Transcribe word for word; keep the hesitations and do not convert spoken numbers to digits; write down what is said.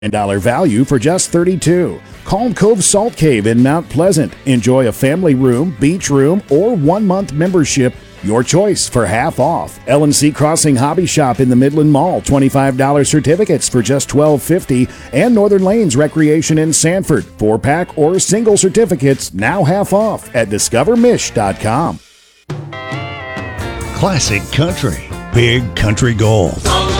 dollars value for just thirty-two dollars. Calm Cove Salt Cave in Mount Pleasant. Enjoy a family room, beach room, or one-month membership. Your choice for half off. L and C Crossing Hobby Shop in the Midland Mall. twenty-five dollars certificates for just twelve fifty. And Northern Lanes Recreation in Sanford. Four-pack or single certificates now half off at discover mish dot com. Classic Country. Big Country Gold.